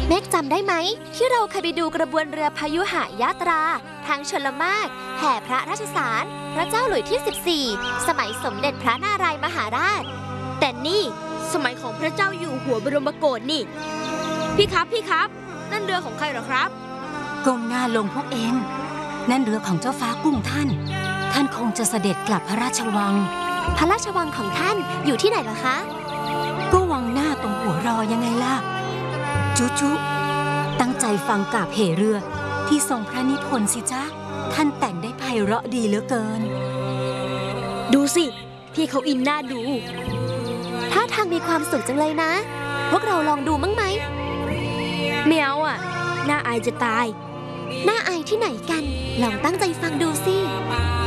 เมฆจำได้ไหมที่เราเคยไปดูกระบวนเรือพยุหยาตราทางชลมารแห่พระราชสารพระเจ้าหลุยที่ 14สมัยสมเด็จพระนารายมหาราชแต่นี่สมัยของพระเจ้าอยู่หัวบรมโกศนี่พี่ครับนั่นเรือของใครเหรอครับก้มหน้าลงพวกเองนั่นเรือของเจ้าฟ้ากุ้งท่านคงจะเสด็จกลับพระราชวังพระราชวังของท่านอยู่ที่ไหนล่ะคะก็วังหน้าตรงหัวรอยังไงล่ะจุตั้งใจฟังกาบเหเรือที่ทรงพระนิพนธ์สิจ๊ะท่านแต่งได้ไพเราะดีเหลือเกินดูสิพี่เขาอินหน้าดูท่าทางมีความสุขจังเลยนะพวกเราลองดูมั้งไหมไม่เอาอ่ะน่าอายจะตายน่าอายที่ไหนกันลองตั้งใจฟังดูสิ